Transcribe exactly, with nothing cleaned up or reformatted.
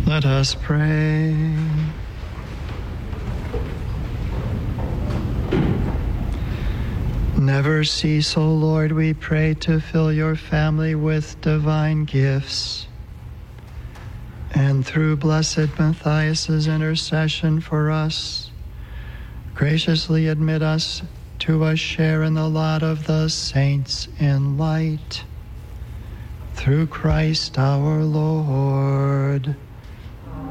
Let us pray. Never cease, O Lord, we pray, to fill your family with divine gifts. And through Blessed Matthias's intercession for us, graciously admit us to a share in the lot of the saints in light. Through Christ our Lord.